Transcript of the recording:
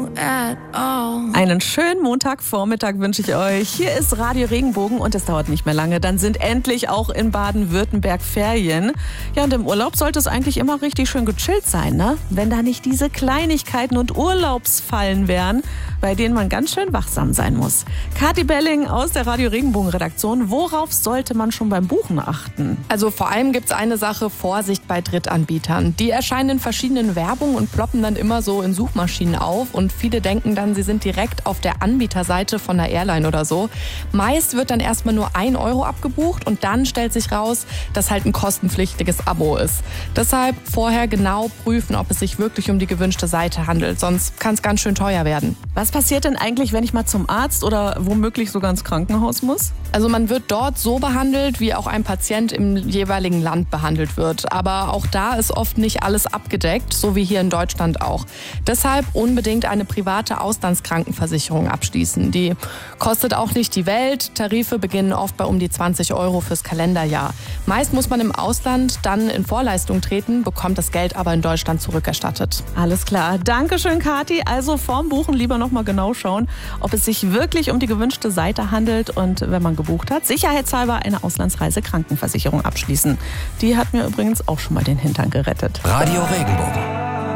at all. Einen schönen Montagvormittag wünsche ich euch. Hier ist Radio Regenbogen und es dauert nicht mehr lange. Dann sind endlich auch in Baden-Württemberg Ferien. Ja, und im Urlaub sollte es eigentlich immer richtig schön gechillt sein, ne? Wenn da nicht diese Kleinigkeiten und Urlaubsfallen wären, bei denen man ganz schön wachsam sein muss. Kathi Belling aus der Radio Regenbogen Redaktion. Worauf sollte man schon beim Buchen achten? Also vor allem gibt es eine Sache: Vorsicht bei Drittanbietern. Die erscheinen in verschiedenen Werbungen und ploppen dann immer so in Suchmaschinen auf und viele denken dann, sie sind direkt auf der Anbieterseite von einer Airline oder so. Meist wird dann erstmal nur 1 Euro abgebucht und dann stellt sich raus, dass halt ein kostenpflichtiges Abo ist. Deshalb vorher genau prüfen, ob es sich wirklich um die gewünschte Seite handelt, sonst kann es ganz schön teuer werden. Was passiert denn eigentlich, wenn ich mal zum Arzt oder womöglich sogar ins Krankenhaus muss? Also man wird dort so behandelt, wie auch ein Patient im jeweiligen Land behandelt wird. Aber auch da ist oft nicht alles abgedeckt, so wie hier in Deutschland auch. Deshalb unbedingt eine private Auslandskrankenversicherung abschließen. Die kostet auch nicht die Welt. Tarife beginnen oft bei um die 20 Euro fürs Kalenderjahr. Meist muss man im Ausland dann in Vorleistung treten, bekommt das Geld aber in Deutschland zurückerstattet. Alles klar. Dankeschön, Kathi. Also vorm Buchen lieber noch mal genau schauen, ob es sich wirklich um die gewünschte Seite handelt und wenn man gebucht hat, sicherheitshalber eine Auslandsreise-Krankenversicherung abschließen. Die hat mir übrigens auch schon mal den Hintern gerettet. Radio Regenbogen.